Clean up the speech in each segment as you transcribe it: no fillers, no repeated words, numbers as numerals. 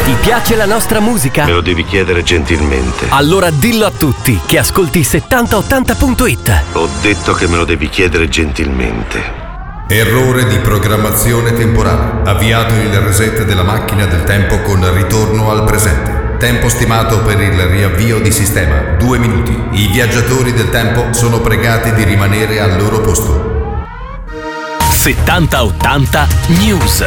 Ti piace la nostra musica? Me lo devi chiedere gentilmente. Allora dillo a tutti che ascolti 7080.it. Ho detto che me lo devi chiedere gentilmente. Errore di programmazione temporale. Avviato il reset della macchina del tempo con ritorno al presente. Tempo stimato per il riavvio di sistema 2 minuti. I viaggiatori del tempo sono pregati di rimanere al loro posto. 7080 News.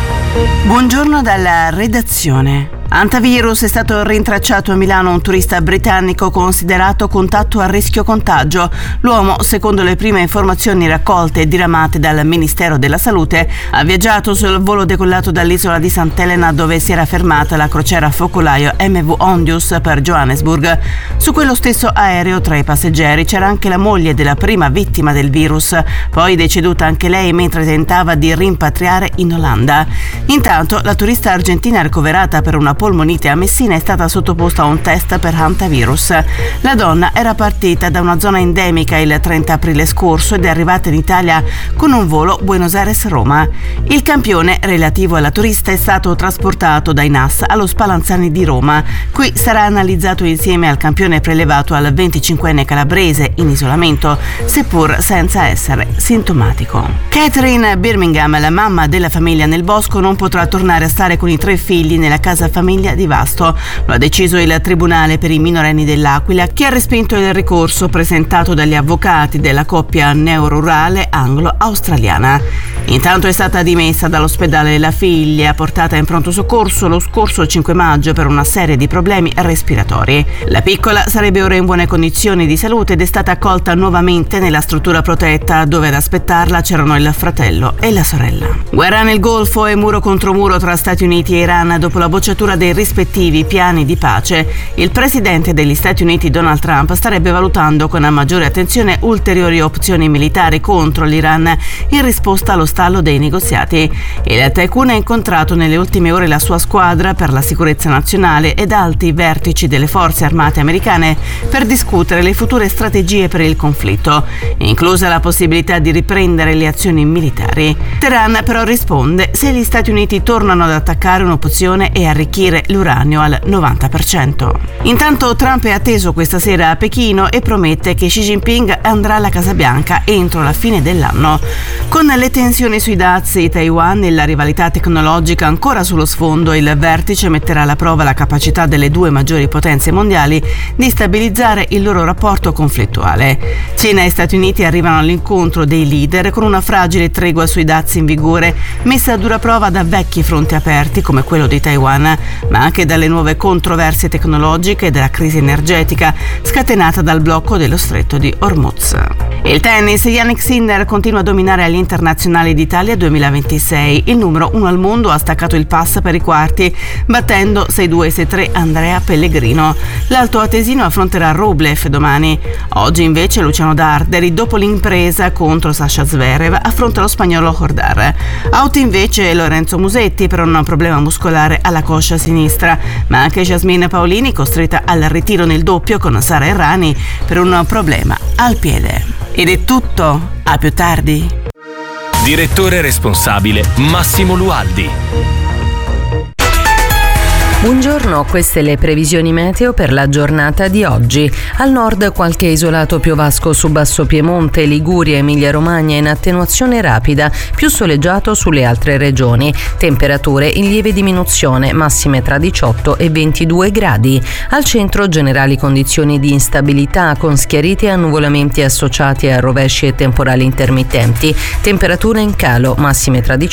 Buongiorno dalla redazione. Antivirus: è stato rintracciato a Milano un turista britannico considerato contatto a rischio contagio. L'uomo, secondo le prime informazioni raccolte e diramate dal Ministero della Salute, ha viaggiato sul volo decollato dall'isola di Sant'Elena, dove si era fermata la crociera focolaio MV Ondius per Johannesburg. Su quello stesso aereo, tra i passeggeri, c'era anche la moglie della prima vittima del virus, poi deceduta anche lei mentre tentava di rimpatriare in Olanda. Intanto la turista argentina ricoverata per una polmonite a Messina è stata sottoposta a un test per hantavirus. La donna era partita da una zona endemica il 30 aprile scorso ed è arrivata in Italia con un volo Buenos Aires-Roma. Il campione relativo alla turista è stato trasportato dai NAS allo Spallanzani di Roma. Qui sarà analizzato insieme al campione prelevato al 25enne calabrese in isolamento, seppur senza essere sintomatico. Catherine Birmingham, la mamma della famiglia nel bosco, non potrà tornare a stare con i 3 figli nella casa famiglia di Vasto. Lo ha deciso il Tribunale per i minorenni dell'Aquila, che ha respinto il ricorso presentato dagli avvocati della coppia neorurale anglo-australiana. Intanto è stata dimessa dall'ospedale la figlia, portata in pronto soccorso lo scorso 5 maggio per una serie di problemi respiratori. La piccola sarebbe ora in buone condizioni di salute ed è stata accolta nuovamente nella struttura protetta, dove ad aspettarla c'erano il fratello e la sorella. Guerra nel Golfo e muro contro muro tra Stati Uniti e Iran dopo la bocciatura dei rispettivi piani di pace. Il presidente degli Stati Uniti, Donald Trump, starebbe valutando con maggiore attenzione ulteriori opzioni militari contro l'Iran in risposta allo stallo dei negoziati. Il tycoon ha incontrato nelle ultime ore la sua squadra per la sicurezza nazionale ed alti vertici delle forze armate americane per discutere le future strategie per il conflitto, inclusa la possibilità di riprendere le azioni militari. Teheran però risponde se gli Stati Uniti tornano ad attaccare un'opzione e arricchire l'uranio al 90%. Intanto Trump è atteso questa sera a Pechino e promette che Xi Jinping andrà alla Casa Bianca entro la fine dell'anno. Con le tensioni sui dazi Taiwan e la rivalità tecnologica ancora sullo sfondo, il vertice metterà alla prova la capacità delle 2 maggiori potenze mondiali di stabilizzare il loro rapporto conflittuale. Cina e Stati Uniti arrivano all'incontro dei leader con una fragile tregua sui dazi in vigore, messa a dura prova da vecchi fronti aperti come quello di Taiwan, ma anche dalle nuove controversie tecnologiche e dalla crisi energetica scatenata dal blocco dello stretto di Hormuz. Il tennis: Jannik Sinner continua a dominare agli internazionali d'Italia 2026. Il numero 1 al mondo ha staccato il pass per i quarti, battendo 6-2 e 6-3 Andrea Pellegrino. L'alto atesino affronterà Rublev domani. Oggi invece Luciano Darderi, dopo l'impresa contro Sasha Zverev, affronta lo spagnolo Hordar. Out invece Lorenzo Musetti per un problema muscolare alla coscia sinistra, ma anche Jasmine Paolini, costretta al ritiro nel doppio con Sara Errani per un problema al piede. Ed è tutto, a più tardi. Direttore responsabile Massimo Lualdi. Buongiorno, queste le previsioni meteo per la giornata di oggi. Al nord qualche isolato piovasco su Basso Piemonte, Liguria, Emilia-Romagna in attenuazione rapida, più soleggiato sulle altre regioni. Temperature in lieve diminuzione, massime tra 18 e 22 gradi. Al centro generali condizioni di instabilità con schiariti e annuvolamenti associati a rovesci e temporali intermittenti. Temperature in calo, massime tra 18